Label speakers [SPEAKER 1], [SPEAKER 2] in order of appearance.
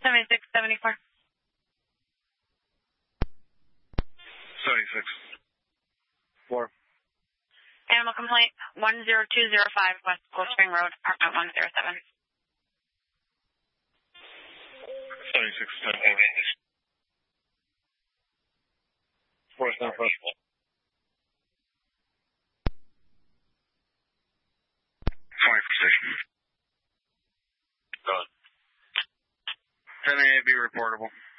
[SPEAKER 1] 7674.
[SPEAKER 2] 76. 4.
[SPEAKER 1] Animal complaint 10205 West Cool Spring Road, apartment 107.
[SPEAKER 2] 76 10 4. 4 7 4. 24 station. Go ahead. 10A be reportable.